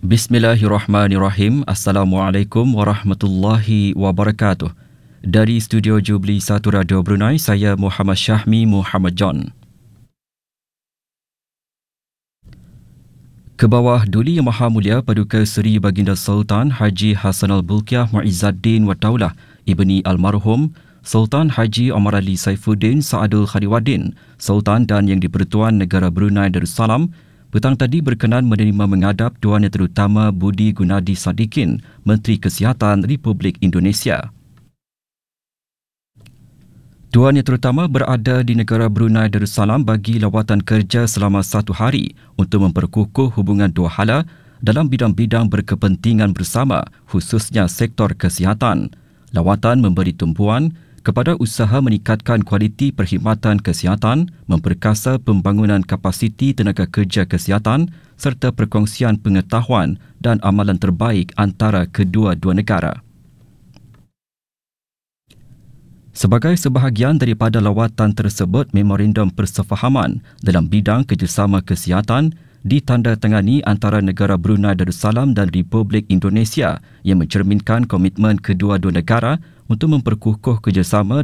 Bismillahirrahmanirrahim. Assalamualaikum warahmatullahi wabarakatuh. Dari Studio Jubli 1 Radio Brunei, saya Muhammad Syahmi Muhammad John. Kebawah Duli Yang Maha Mulia Paduka Seri Baginda Sultan Haji Hassanal Bolkiah Muizzaddin wa Daulah Ibni Almarhum Sultan Haji Omar Ali Saifuddin Saadul Khadiwaddin, Sultan dan Yang di-Pertuan Negara Brunei Darussalam, petang tadi berkenan menerima menghadap Tuan Yang Terutama Budi Gunadi Sadikin, Menteri Kesihatan Republik Indonesia. Tuan Yang Terutama berada di negara Brunei Darussalam bagi lawatan kerja selama 1 hari untuk memperkukuh hubungan dua hala dalam bidang-bidang berkepentingan bersama, khususnya sektor kesihatan. Lawatan memberi tumpuan kepada usaha meningkatkan kualiti perkhidmatan kesihatan, memperkasa pembangunan kapasiti tenaga kerja kesihatan serta perkongsian pengetahuan dan amalan terbaik antara kedua-dua negara. Sebagai sebahagian daripada lawatan tersebut, memorandum persefahaman dalam bidang kerjasama kesihatan ditandatangani antara negara Brunei Darussalam dan Republik Indonesia yang mencerminkan komitmen kedua-dua negara untuk memperkukuh kerjasama